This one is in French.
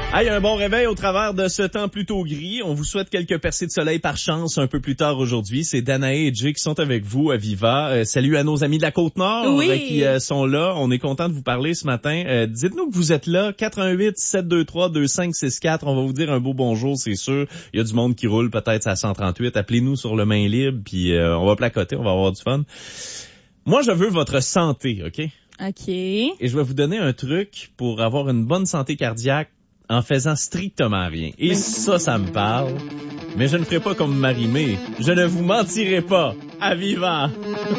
Hey, un bon réveil au travers de ce temps plutôt gris. On vous souhaite quelques percées de soleil par chance un peu plus tard aujourd'hui. C'est Danae et Jay qui sont avec vous à Viva. Salut à nos amis de la Côte-Nord qui sont là. On est content de vous parler ce matin. Dites-nous que vous êtes là. 88-723-2564. On va vous dire un beau bonjour, c'est sûr. Il y a du monde qui roule peut-être à 138. Appelez-nous sur le main libre, puis on va placoter, on va avoir du fun. Moi, je veux votre santé, OK? OK. Et je vais vous donner un truc pour avoir une bonne santé cardiaque en faisant strictement rien. Et ça me parle. Mais je ne ferai pas comme Marie-Mé. Je ne vous mentirai pas. À Viva!